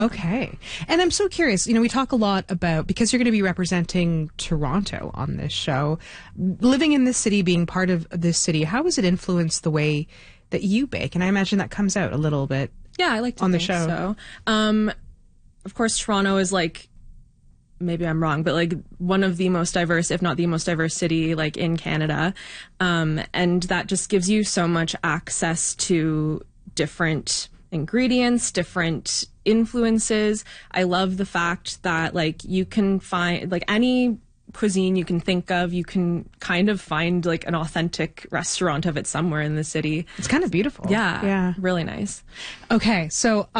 Okay. And I'm so curious, we talk a lot about, because you're going to be representing Toronto on this show, living in this city, being part of this city, how has it influenced the way that you bake? And I imagine that comes out a little bit. Yeah, I like to on think the show. So. Of course, Toronto is maybe I'm wrong, but one of the most diverse, if not the most diverse city in Canada. And that just gives you so much access to different ingredients, different influences. I love the fact that you can find any cuisine you can think of, you can kind of find an authentic restaurant of it somewhere in the city. It's kind of beautiful. Yeah. Really nice. Okay. So